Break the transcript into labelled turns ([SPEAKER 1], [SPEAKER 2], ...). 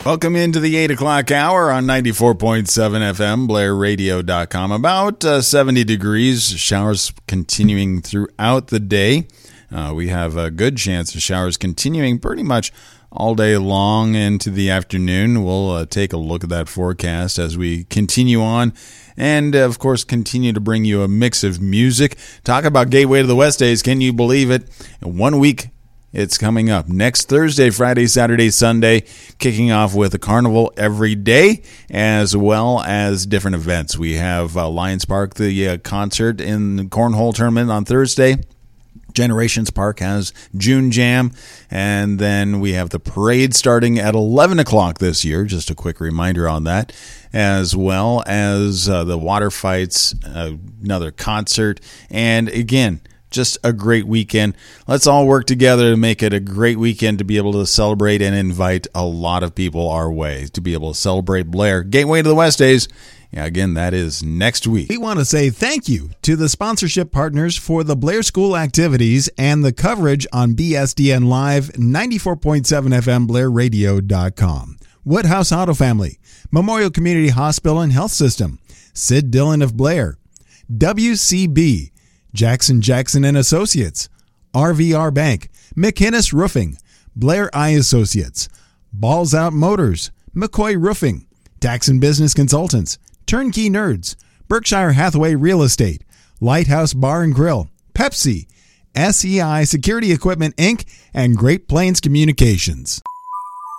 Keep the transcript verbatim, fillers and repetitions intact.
[SPEAKER 1] Welcome into the eight o'clock hour on ninety-four point seven F M, Blair Radio dot com. About uh, seventy degrees, showers continuing throughout the day. Uh, we have a good chance of showers continuing pretty much all day long into the afternoon. We'll uh, take a look at that forecast as we continue on. And, uh, of course, continue to bring you a mix of music. Talk about Gateway to the West Days. Can you believe it? In one week, it's coming up next Thursday, Friday, Saturday, Sunday, kicking off with a carnival every day, as well as different events. We have uh, Lions Park, the uh, concert in the Cornhole Tournament on Thursday. Generations Park has June Jam, and then we have the parade starting at eleven o'clock this year. Just a quick reminder on that, as well as uh, the water fights, uh, another concert, and again, just a great weekend. Let's all work together to make it a great weekend to be able to celebrate and invite a lot of people our way to be able to celebrate Blair. Gateway to the West Days. Yeah, again, that is next week.
[SPEAKER 2] We want to say thank you to the sponsorship partners for the Blair School activities and the coverage on B S D N Live, ninety-four point seven F M, Blair Radio dot com. Woodhouse Auto Family, Memorial Community Hospital and Health System, Sid Dillon of Blair, W C B, Jackson Jackson and Associates, R V R Bank, McInnes Roofing, Blair Eye Associates, Balls Out Motors, McCoy Roofing, Daxon Business Consultants, Turnkey Nerds, Berkshire Hathaway Real Estate, Lighthouse Bar and Grill, Pepsi, S E I Security Equipment, Incorporated, and Great Plains Communications.